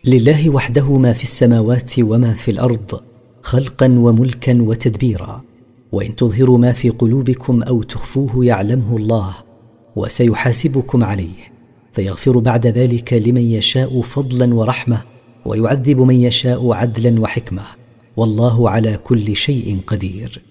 لله وحده ما في السماوات وما في الأرض خلقا وملكا وتدبيرا. وإن تظهروا ما في قلوبكم أو تخفوه يعلمه الله وسيحاسبكم عليه، فيغفر بعد ذلك لمن يشاء فضلا ورحمة، ويعذب من يشاء عدلا وحكمة، والله على كل شيء قدير.